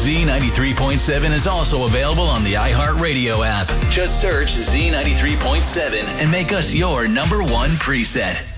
Z93.7 is also available on the iHeartRadio app. Just search Z93.7 and make us your number one preset.